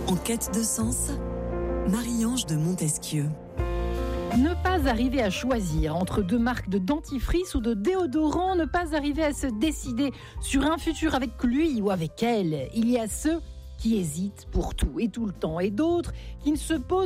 En quête de sens, Marie-Ange de Montesquieu. Ne pas arriver à choisir entre deux marques de dentifrice ou de déodorant, ne pas arriver à se décider sur un futur avec lui ou avec elle. Il y a ceux qui hésitent pour tout et tout le temps et d'autres qui ne se posent